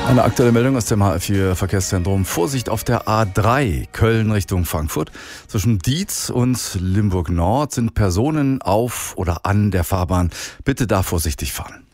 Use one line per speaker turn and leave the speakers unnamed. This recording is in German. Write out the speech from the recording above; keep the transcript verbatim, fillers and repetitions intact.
Eine aktuelle Meldung aus dem H R vier Verkehrszentrum. Vorsicht auf der A drei Köln Richtung Frankfurt. Zwischen Dietz und Limburg Nord sind Personen auf oder an der Fahrbahn. Bitte da vorsichtig fahren.